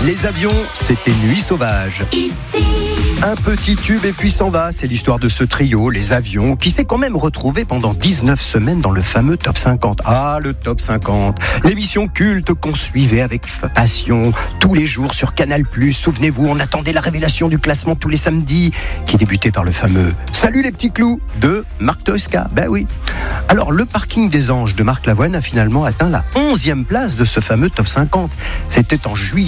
Les avions, c'était Nuit sauvage. Un petit tube et puis s'en va, c'est l'histoire de ce trio, les avions, qui s'est quand même retrouvé pendant 19 semaines dans le fameux Top 50. Ah, le Top 50, l'émission culte qu'on suivait avec passion tous les jours sur Canal+. Souvenez-vous, on attendait la révélation du classement tous les samedis, qui débutait par le fameux « Salut les petits clous » de Marc Tosca. Ben oui. Alors, le parking des Anges de Marc Lavoine a finalement atteint la 11e place de ce fameux Top 50. C'était en juillet